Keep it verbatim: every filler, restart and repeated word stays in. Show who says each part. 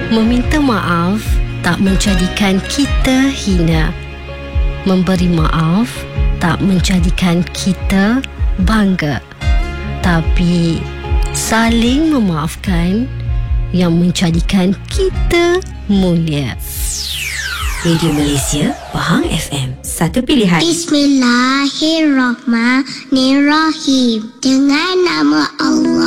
Speaker 1: Meminta maaf tak menjadikan kita hina. Memberi maaf tak menjadikan kita bangga. Tapi saling memaafkan yang menjadikan kita mulia.
Speaker 2: Radio Malaysia, Pahang F M. Satu pilihan.
Speaker 3: Bismillahirrahmanirrahim. Dengan nama Allah